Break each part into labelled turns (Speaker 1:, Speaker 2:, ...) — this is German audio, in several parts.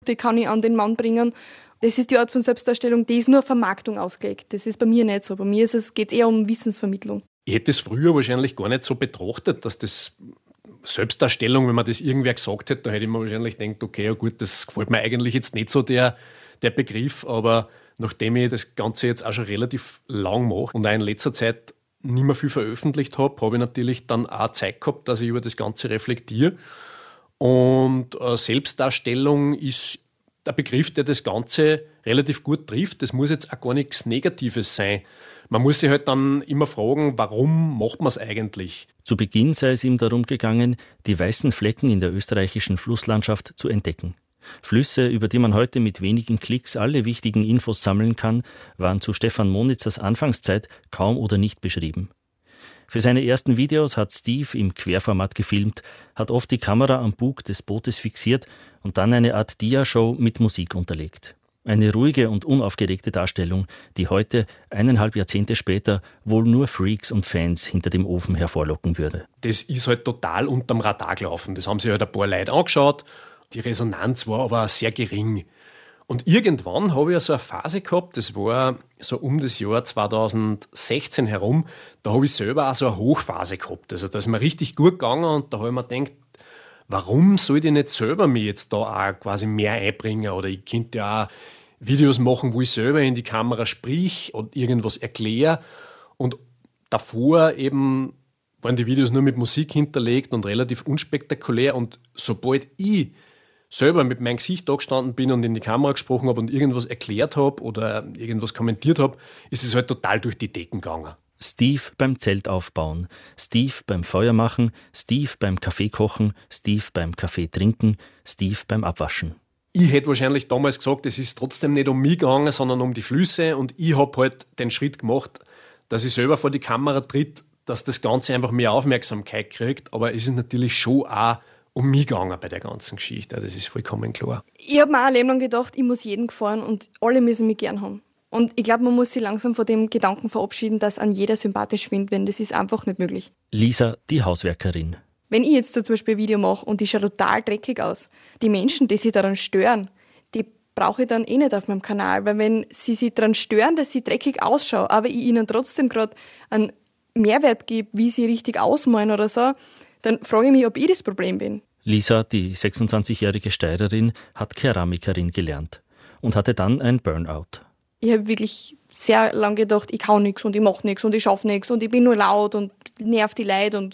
Speaker 1: die kann ich an den Mann bringen. Das ist die Art von Selbstdarstellung, die ist nur auf Vermarktung ausgelegt. Das ist bei mir nicht so. Bei mir geht es eher um Wissensvermittlung.
Speaker 2: Ich hätte es früher wahrscheinlich gar nicht so betrachtet, dass das Selbstdarstellung, wenn man das irgendwer gesagt hätte, da hätte ich mir wahrscheinlich gedacht, okay, ja gut, das gefällt mir eigentlich jetzt nicht so der Begriff, aber nachdem ich das Ganze jetzt auch schon relativ lang mache und auch in letzter Zeit nicht mehr viel veröffentlicht habe, habe ich natürlich dann auch Zeit gehabt, dass ich über das Ganze reflektiere. Und Selbstdarstellung ist der Begriff, der das Ganze relativ gut trifft. Das muss jetzt auch gar nichts Negatives sein. Man muss sich halt dann immer fragen, warum macht man es eigentlich?
Speaker 3: Zu Beginn sei es ihm darum gegangen, die weißen Flecken in der österreichischen Flusslandschaft zu entdecken. Flüsse, über die man heute mit wenigen Klicks alle wichtigen Infos sammeln kann, waren zu Stefan Monitzers Anfangszeit kaum oder nicht beschrieben. Für seine ersten Videos hat Steve im Querformat gefilmt, hat oft die Kamera am Bug des Bootes fixiert und dann eine Art Dia-Show mit Musik unterlegt. Eine ruhige und unaufgeregte Darstellung, die heute, 1,5 Jahrzehnte später, wohl nur Freaks und Fans hinter dem Ofen hervorlocken würde.
Speaker 2: Das ist halt total unterm Radar gelaufen. Das haben sich halt ein paar Leute angeschaut. Die Resonanz war aber sehr gering. Und irgendwann habe ich ja so eine Phase gehabt, das war so um das Jahr 2016 herum, da habe ich selber auch so eine Hochphase gehabt. Also da ist mir richtig gut gegangen und da habe ich mir gedacht, warum soll ich nicht selber mich jetzt da auch quasi mehr einbringen? Oder ich könnte ja auch Videos machen, wo ich selber in die Kamera sprich und irgendwas erkläre. Und davor eben waren die Videos nur mit Musik hinterlegt und relativ unspektakulär. Und sobald ich selber mit meinem Gesicht da gestanden bin und in die Kamera gesprochen habe und irgendwas erklärt habe oder irgendwas kommentiert habe, ist es halt total durch die Decken gegangen.
Speaker 3: Steve beim Zelt aufbauen, Steve beim Feuer machen, Steve beim Kaffee kochen, Steve beim Kaffee trinken, Steve beim Abwaschen.
Speaker 2: Ich hätte wahrscheinlich damals gesagt, es ist trotzdem nicht um mich gegangen, sondern um die Flüsse, und ich habe halt den Schritt gemacht, dass ich selber vor die Kamera tritt, dass das Ganze einfach mehr Aufmerksamkeit kriegt, aber es ist natürlich schon auch um mich gegangen bei der ganzen Geschichte, das ist vollkommen klar.
Speaker 1: Ich habe mir auch ein Leben lang gedacht, ich muss jeden gefallen und alle müssen mich gern haben. Und ich glaube, man muss sich langsam von dem Gedanken verabschieden, dass an jeder sympathisch findet, wenn das ist einfach nicht möglich.
Speaker 3: Lisa, die Hauswerkerin.
Speaker 1: Wenn ich jetzt da zum Beispiel ein Video mache und die schaut total dreckig aus, die Menschen, die sich daran stören, die brauche ich dann eh nicht auf meinem Kanal, weil wenn sie sich daran stören, dass sie dreckig ausschaue, aber ich ihnen trotzdem gerade einen Mehrwert gebe, wie sie richtig ausmalen oder so, dann frage ich mich, ob ich das Problem bin.
Speaker 3: Lisa, die 26-jährige Steirerin, hat Keramikerin gelernt und hatte dann ein Burnout.
Speaker 1: Ich habe wirklich sehr lange gedacht, ich kann nichts und ich mache nichts und ich schaffe nichts und ich bin nur laut und nerv die Leute. Und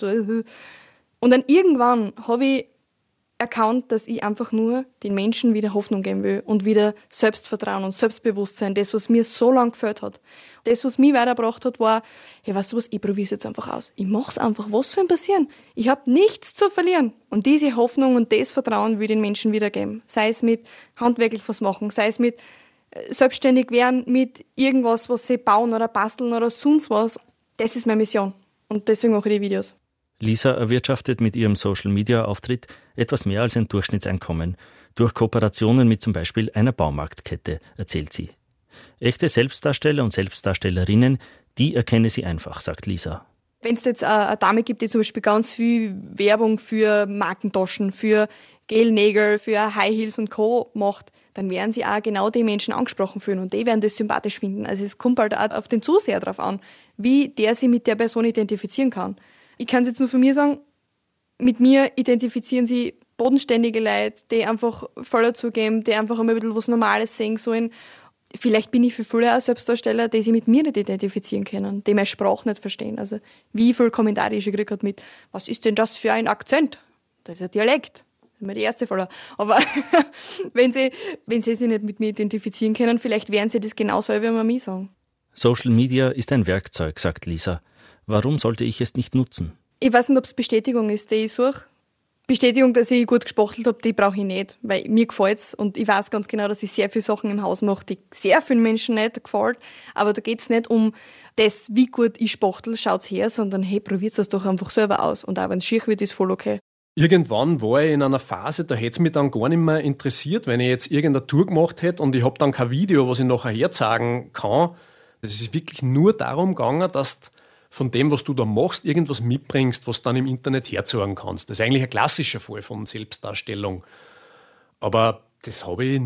Speaker 1: dann irgendwann habe ich erkannt, dass ich einfach nur den Menschen wieder Hoffnung geben will und wieder Selbstvertrauen und Selbstbewusstsein, das, was mir so lange gefällt hat. Das, was mich weitergebracht hat, war, hey, weißt du was, ich probiere es jetzt einfach aus. Ich mache es einfach, was soll passieren? Ich habe nichts zu verlieren. Und diese Hoffnung und das Vertrauen will ich den Menschen wiedergeben. Sei es mit handwerklich was machen, sei es mit selbstständig werden, mit irgendwas, was sie bauen oder basteln oder sonst was. Das ist meine Mission. Und deswegen mache ich die Videos.
Speaker 3: Lisa erwirtschaftet mit ihrem Social-Media-Auftritt etwas mehr als ein Durchschnittseinkommen. Durch Kooperationen mit zum Beispiel einer Baumarktkette, erzählt sie. Echte Selbstdarsteller und Selbstdarstellerinnen, die erkenne sie einfach, sagt Lisa.
Speaker 1: Wenn es jetzt eine Dame gibt, die zum Beispiel ganz viel Werbung für Markentaschen, für Gelnägel, für High Heels und Co. macht, dann werden sie auch genau die Menschen angesprochen fühlen und die werden das sympathisch finden. Also es kommt halt auch auf den Zuseher drauf an, wie der sich mit der Person identifizieren kann. Ich kann es jetzt nur von mir sagen, mit mir identifizieren sie bodenständige Leute, die einfach voller zugeben, die einfach einmal ein bisschen was Normales sehen sollen. Vielleicht bin ich für viele auch Selbstdarsteller, die sich mit mir nicht identifizieren können, die meine Sprache nicht verstehen. Also wie viele Kommentare ich schon gekriegt habe mit, was ist denn das für ein Akzent? Das ist ein Dialekt. Das ist mir die erste Fall. Aber wenn sie sich nicht mit mir identifizieren können, vielleicht werden sie das genauso wie man mich sagen.
Speaker 3: Social Media ist ein Werkzeug, sagt Lisa. Warum sollte ich es nicht nutzen?
Speaker 1: Ich weiß nicht, ob es Bestätigung ist, die ich suche. Bestätigung, dass ich gut gespachtelt habe, die brauche ich nicht, weil mir gefällt es. Und ich weiß ganz genau, dass ich sehr viele Sachen im Haus mache, die sehr vielen Menschen nicht gefällt. Aber da geht es nicht um das, wie gut ich spachtel, schaut's her, sondern hey, probiert es doch einfach selber aus. Und auch wenn es schier wird, ist voll okay.
Speaker 2: Irgendwann war ich in einer Phase, da hätte es mich dann gar nicht mehr interessiert, wenn ich jetzt irgendeine Tour gemacht hätte und ich habe dann kein Video, was ich nachher herzeigen kann. Es ist wirklich nur darum gegangen, dass du von dem, was du da machst, irgendwas mitbringst, was du dann im Internet herzeigen kannst. Das ist eigentlich ein klassischer Fall von Selbstdarstellung. Aber Das habe ich